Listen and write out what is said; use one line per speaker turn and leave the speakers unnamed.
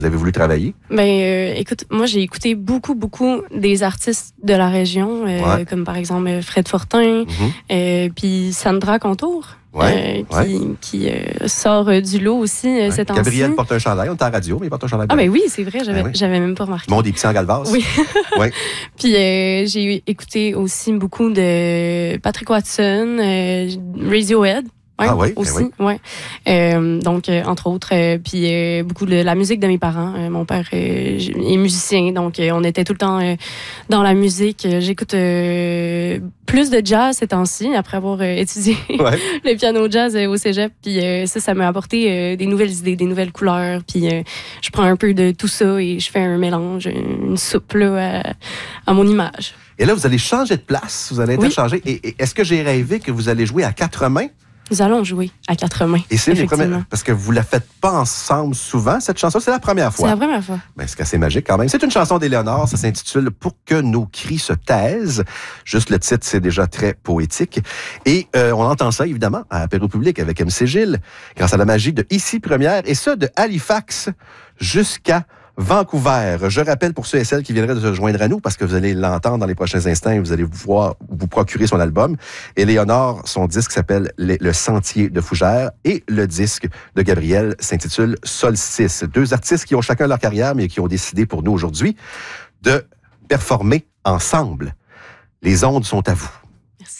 Vous avez voulu travailler?
Écoute, moi, j'ai écouté beaucoup des artistes de la région, comme par exemple Fred Fortin, puis Sandra Contour. Qui sort du lot aussi cette année.
Gabriel porte un chandail, on est en radio, mais il porte un chandail.
Ah, oui, c'est vrai, j'avais même pas remarqué.
Mon des petits en galvas.
Oui. Puis j'ai écouté aussi beaucoup de Patrick Watson, Radiohead. Aussi, donc, entre autres, puis beaucoup de la musique de mes parents. Mon père est musicien, donc on était tout le temps dans la musique. J'écoute plus de jazz ces temps-ci, après avoir étudié le piano jazz au cégep. Puis ça m'a apporté des nouvelles idées, des nouvelles couleurs. Puis je prends un peu de tout ça et je fais un mélange, une soupe là, à mon image.
Et là, vous allez changer de place, vous allez interchanger. Et est-ce que j'ai rêvé que vous allez jouer à 4 mains?
Nous allons jouer à 4 mains. Et c'est
parce que vous la faites pas ensemble souvent, cette chanson. C'est la première fois.
C'est la première fois.
C'est assez magique quand même. C'est une chanson d'Éléonore. Ça s'intitule « Pour que nos cris se taisent ». Juste le titre, c'est déjà très poétique. Et on entend ça, évidemment, à Apéro Public avec MC Gilles, grâce à la magie de Ici Première, et ça de Halifax jusqu'à Vancouver. Je rappelle pour ceux et celles qui viendraient de se joindre à nous, parce que vous allez l'entendre dans les prochains instants et vous allez pouvoir vous procurer son album. Éléonore, son disque s'appelle Le Sentier de Fougères et le disque de Gabriel s'intitule Solstice. 2 artistes qui ont chacun leur carrière, mais qui ont décidé pour nous aujourd'hui de performer ensemble. Les ondes sont à vous.